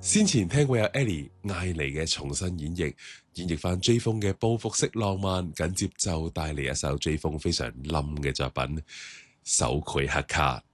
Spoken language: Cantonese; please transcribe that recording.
先前聽過有 Ellie 艾妮嘅重新演繹翻追風嘅報復式浪漫，緊接就帶嚟一首追風非常冧嘅作品《手繪黑卡》。